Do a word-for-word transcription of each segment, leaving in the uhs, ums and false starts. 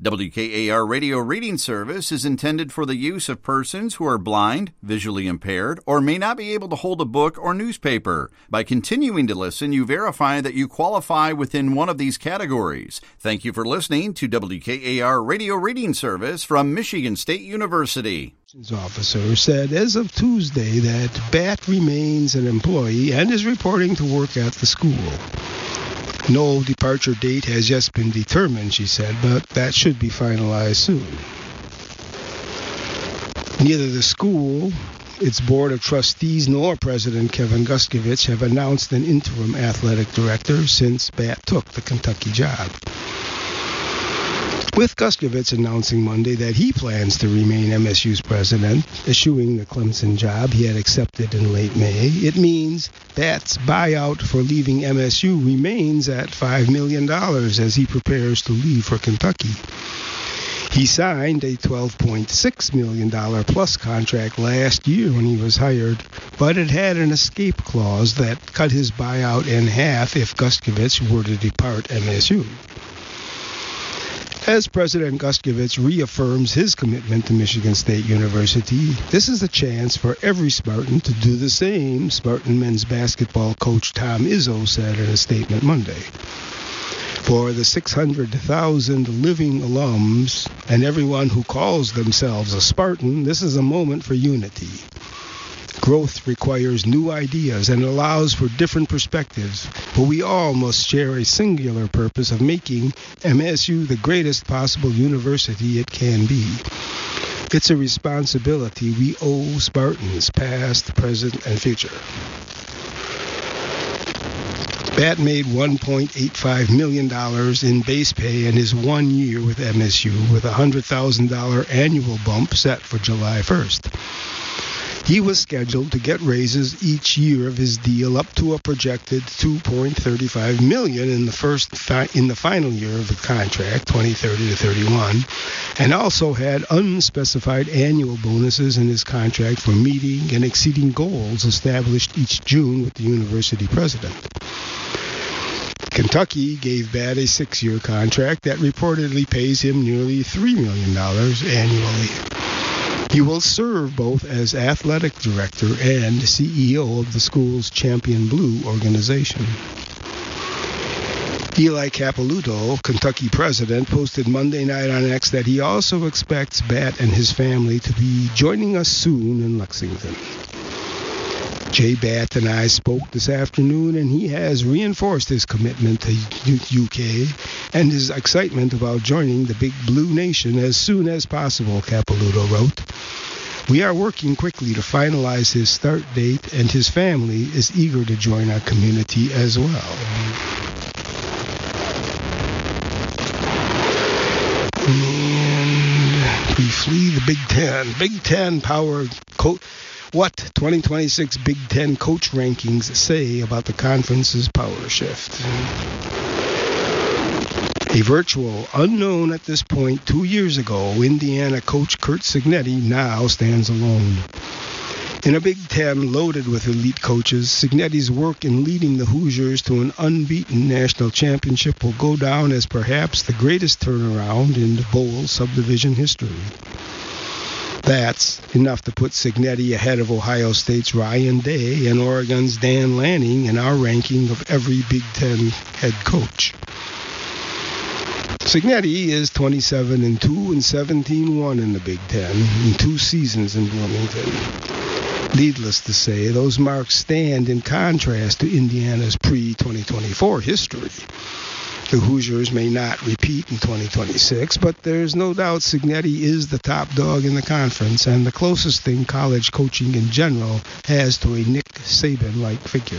W K A R Radio Reading Service is intended for the use of persons who are blind, visually impaired, or may not be able to hold a book or newspaper. By continuing to listen, you verify that you qualify within one of these categories. Thank you for listening to W K A R Radio Reading Service from Michigan State University. Officer said as of Tuesday that Bat remains an employee and is reporting to work at the school. No departure date has yet been determined, she said, but that should be finalized soon. Neither the school, its board of trustees, nor President Kevin Guskovich have announced an interim athletic director since Bat took the Kentucky job. With Guskovich announcing Monday that he plans to remain M S U's president, eschewing the Clemson job he had accepted in late May, it means Bat's buyout for leaving M S U remains at five million dollars as he prepares to leave for Kentucky. He signed a twelve point six million dollars plus contract last year when he was hired, but it had an escape clause that cut his buyout in half if Guskovich were to depart M S U. As President Guskovich reaffirms his commitment to Michigan State University, this is a chance for every Spartan to do the same, Spartan men's basketball coach Tom Izzo said in a statement Monday. For the six hundred thousand living alums and everyone who calls themselves a Spartan, this is a moment for unity. Growth requires new ideas and allows for different perspectives, but we all must share a singular purpose of making M S U the greatest possible university it can be. It's a responsibility we owe Spartans, past, present, and future. Bat made one point eight five million dollars in base pay in his one year with M S U, with a one hundred thousand dollars annual bump set for July first. He was scheduled to get raises each year of his deal up to a projected two point three five million dollars in the first fi- in the final year of the contract, twenty thirty to thirty-one, and also had unspecified annual bonuses in his contract for meeting and exceeding goals established each June with the university president. Kentucky gave Bat a six-year contract that reportedly pays him nearly three million dollars annually. He will serve both as athletic director and C E O of the school's Champion Blue organization. Eli Capilouto, Kentucky president, posted Monday night on X that he also expects Bat and his family to be joining us soon in Lexington. Jay Bat and I spoke this afternoon, and he has reinforced his commitment to U K and his excitement about joining the Big Blue Nation as soon as possible, Capilouto wrote. We are working quickly to finalize his start date, and his family is eager to join our community as well. And briefly, the Big Ten. Big Ten power coach. What twenty twenty-six Big Ten coach rankings say about the conference's power shift. A virtual unknown at this point two years ago, Indiana coach Curt Cignetti now stands alone. In a Big Ten loaded with elite coaches, Cignetti's work in leading the Hoosiers to an unbeaten national championship will go down as perhaps the greatest turnaround in the Bowl subdivision history. That's enough to put Cignetti ahead of Ohio State's Ryan Day and Oregon's Dan Lanning in our ranking of every Big Ten head coach. Cignetti is twenty-seven and two and seventeen and one in the Big Ten in two seasons in Bloomington. Needless to say, those marks stand in contrast to Indiana's pre-twenty twenty-four history. The Hoosiers may not repeat in twenty twenty-six, but there's no doubt Cignetti is the top dog in the conference and the closest thing college coaching in general has to a Nick Saban-like figure.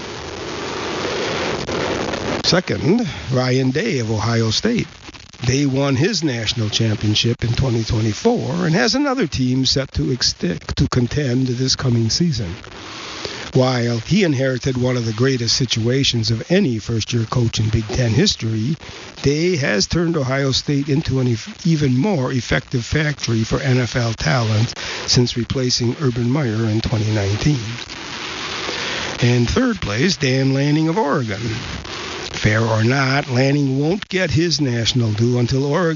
Second, Ryan Day of Ohio State. Day won his national championship in twenty twenty-four and has another team set to, extend, to contend this coming season. While he inherited one of the greatest situations of any first-year coach in Big Ten history, Day has turned Ohio State into an even more effective factory for N F L talent since replacing Urban Meyer in twenty nineteen. And third place, Dan Lanning of Oregon. Fair or not, Lanning won't get his national due until Oregon